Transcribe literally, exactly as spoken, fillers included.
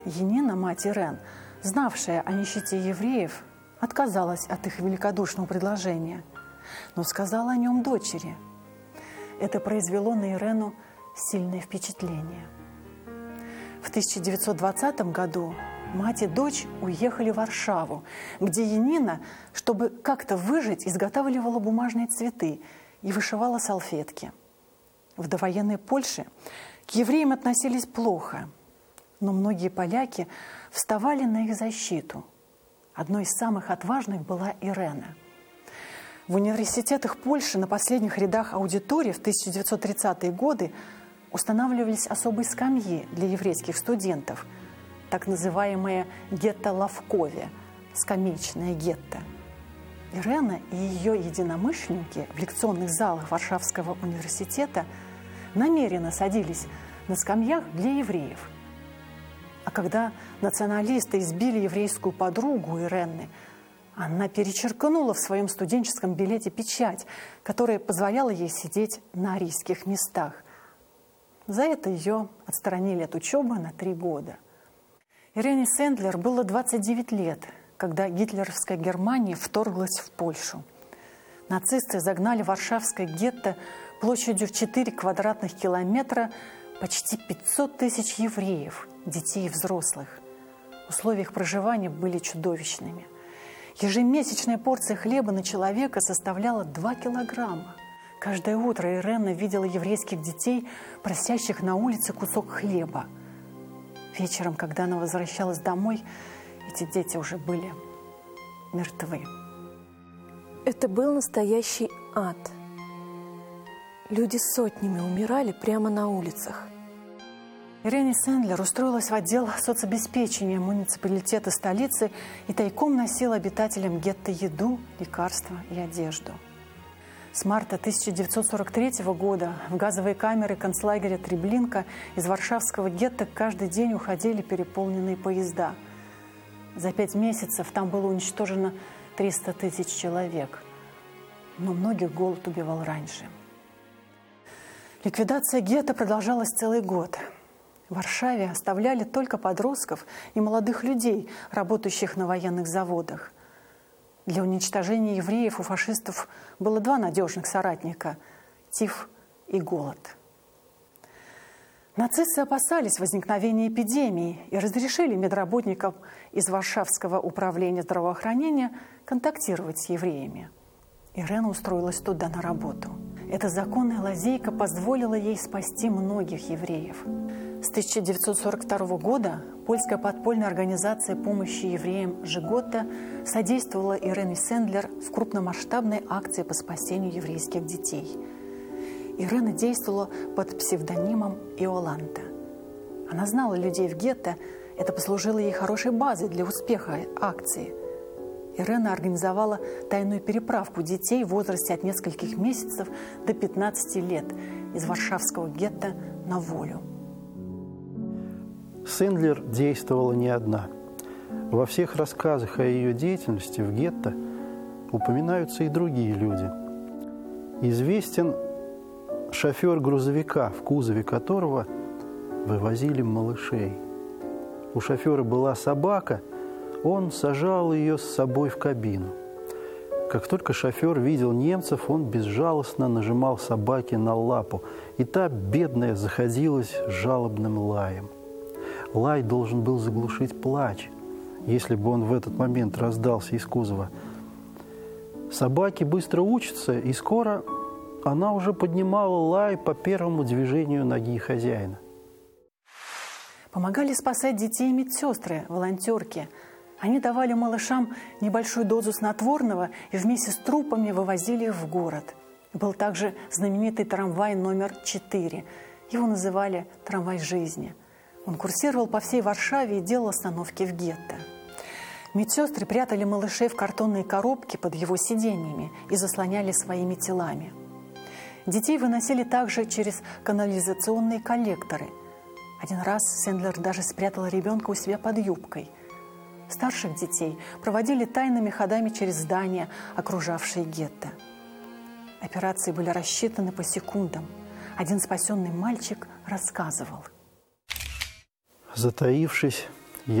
Енина, мать Ирен, знавшая о нищете евреев, отказалась от их великодушного предложения, но сказала о нем дочери. Это произвело на Ирену сильное впечатление. В тысяча девятьсот двадцатом году мать и дочь уехали в Варшаву, где Енина, чтобы как-то выжить, изготавливала бумажные цветы и вышивала салфетки. В довоенной Польше к евреям относились плохо, но многие поляки вставали на их защиту. Одной из самых отважных была Ирена. В университетах Польши на последних рядах аудитории в тысяча девятьсот тридцатые годы устанавливались особые скамьи для еврейских студентов, так называемое гетто Лавкове, скамеечное гетто. Ирена и ее единомышленники в лекционных залах Варшавского университета намеренно садились на скамьях для евреев. А когда националисты избили еврейскую подругу Ирены, она перечеркнула в своем студенческом билете печать, которая позволяла ей сидеть на арийских местах. За это ее отстранили от учебы на три года. Ирене Сендлер было двадцать девять лет, когда гитлеровская Германия вторглась в Польшу. Нацисты загнали варшавское гетто площадью в четыре квадратных километра почти пятьсот тысяч евреев, детей и взрослых. Условия их проживания были чудовищными. Ежемесячная порция хлеба на человека составляла два килограмма. Каждое утро Ирена видела еврейских детей, просящих на улице кусок хлеба. Вечером, когда она возвращалась домой, эти дети уже были мертвы. Это был настоящий ад. Люди сотнями умирали прямо на улицах. Ирене Сендлер устроилась в отдел соцобеспечения муниципалитета столицы и тайком носила обитателям гетто еду, лекарства и одежду. С марта тысяча девятьсот сорок третьего года в газовые камеры концлагеря Треблинка из варшавского гетто каждый день уходили переполненные поезда. За пять месяцев там было уничтожено триста тысяч человек, но многих голод убивал раньше. Ликвидация гетто продолжалась целый год. В Варшаве оставляли только подростков и молодых людей, работающих на военных заводах. Для уничтожения евреев у фашистов было два надежных соратника – тиф и голод. Нацисты опасались возникновения эпидемии и разрешили медработникам из Варшавского управления здравоохранения контактировать с евреями. Ирена устроилась туда на работу. Эта законная лазейка позволила ей спасти многих евреев. С тысяча девятьсот сорок второго года польская подпольная организация помощи евреям «Жигота» содействовала Ирене Сендлер в крупномасштабной акции по спасению еврейских детей. Ирена действовала под псевдонимом Иоланта. Она знала людей в гетто, это послужило ей хорошей базой для успеха акции. Ирена организовала тайную переправку детей в возрасте от нескольких месяцев до пятнадцати лет из варшавского гетто на волю. Сендлер действовала не одна. Во всех рассказах о ее деятельности в гетто упоминаются и другие люди. Известен шофер грузовика, в кузове которого вывозили малышей. У шофера была собака, он сажал ее с собой в кабину. Как только шофер видел немцев, он безжалостно нажимал собаке на лапу, и та, бедная, заходилась жалобным лаем. Лай должен был заглушить плач, если бы он в этот момент раздался из кузова. Собаки быстро учатся, и скоро она уже поднимала лай по первому движению ноги хозяина. Помогали спасать детей медсестры, волонтерки. Они давали малышам небольшую дозу снотворного и вместе с трупами вывозили их в город. Был также знаменитый трамвай номер четыре. Его называли «трамвай жизни». Он курсировал по всей Варшаве и делал остановки в гетто. Медсестры прятали малышей в картонные коробки под его сиденьями и заслоняли своими телами. Детей выносили также через канализационные коллекторы. Один раз Сендлер даже спрятала ребенка у себя под юбкой. Старших детей проводили тайными ходами через здания, окружавшие гетто. Операции были рассчитаны по секундам. Один спасенный мальчик рассказывал. Затаившись